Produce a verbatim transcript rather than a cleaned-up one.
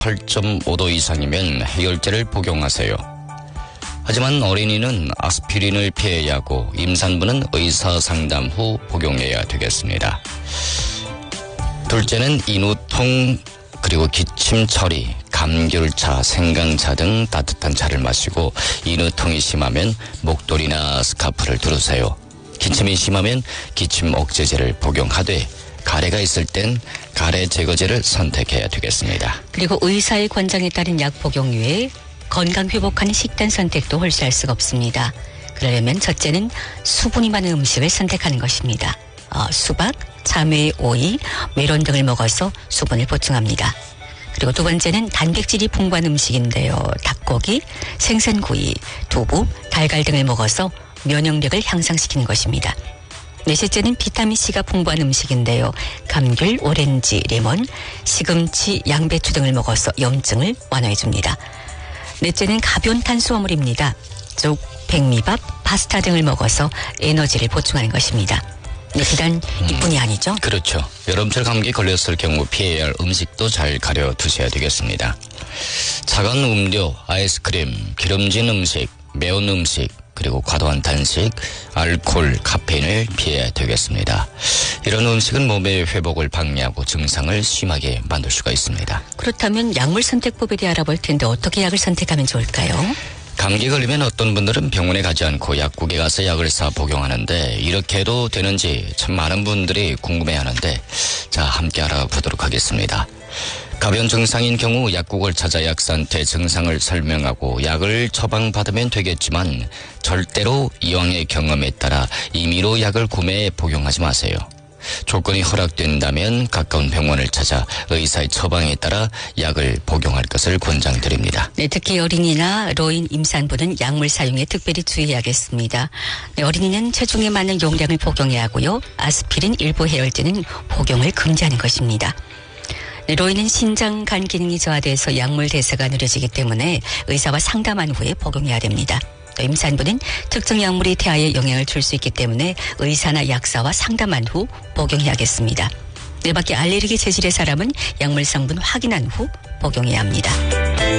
팔 점 오 도 이상이면 해열제를 복용하세요. 하지만 어린이는 아스피린을 피해야 하고 임산부는 의사 상담 후 복용해야 되겠습니다. 둘째는 인후통 그리고 기침 처리, 감귤차, 생강차 등 따뜻한 차를 마시고 인후통이 심하면 목도리나 스카프를 두르세요. 기침이 심하면 기침 억제제를 복용하되 가래가 있을 땐 가래 제거제를 선택해야 되겠습니다. 그리고 의사의 권장에 따른 약 복용 외에 건강 회복하는 식단 선택도 홀수할 수가 없습니다. 그러려면 첫째는 수분이 많은 음식을 선택하는 것입니다. 어, 수박, 참외, 오이, 메론 등을 먹어서 수분을 보충합니다. 그리고 두 번째는 단백질이 풍부한 음식인데요. 닭고기, 생선구이, 두부, 달걀 등을 먹어서 면역력을 향상시키는 것입니다. 넷째는 비타민C가 풍부한 음식인데요. 감귤, 오렌지, 레몬, 시금치, 양배추 등을 먹어서 염증을 완화해줍니다. 넷째는 가벼운 탄수화물입니다. 쪽, 백미밥, 파스타 등을 먹어서 에너지를 보충하는 것입니다. 네, 비단 이뿐이 음, 아니죠? 그렇죠. 여름철 감기 걸렸을 경우 피해야 할 음식도 잘 가려 두셔야 되겠습니다. 차가운 음료, 아이스크림, 기름진 음식, 매운 음식, 그리고 과도한 단식, 알코올, 카페인을 피해야 되겠습니다. 이런 음식은 몸의 회복을 방해하고 증상을 심하게 만들 수가 있습니다. 그렇다면 약물 선택법에 대해 알아볼 텐데 어떻게 약을 선택하면 좋을까요? 감기 걸리면 어떤 분들은 병원에 가지 않고 약국에 가서 약을 사 복용하는데 이렇게 해도 되는지 참 많은 분들이 궁금해하는데 자, 함께 알아보도록 하겠습니다. 가벼운 증상인 경우 약국을 찾아 약사한테 증상을 설명하고 약을 처방받으면 되겠지만 절대로 이왕의 경험에 따라 임의로 약을 구매해 복용하지 마세요. 조건이 허락된다면 가까운 병원을 찾아 의사의 처방에 따라 약을 복용할 것을 권장드립니다. 네, 특히 어린이나 노인, 임산부는 약물 사용에 특별히 주의해야겠습니다. 네, 어린이는 체중에 맞는 용량을 복용해야 하고요. 아스피린, 일부 해열제는 복용을 금지하는 것입니다. 네, 노인은 신장, 간 기능이 저하돼서 약물 대사가 느려지기 때문에 의사와 상담한 후에 복용해야 됩니다. 또 임산부는 특정 약물이 태아에 영향을 줄 수 있기 때문에 의사나 약사와 상담한 후 복용해야겠습니다. 네, 밖에 알레르기 체질의 사람은 약물 성분 확인한 후 복용해야 합니다.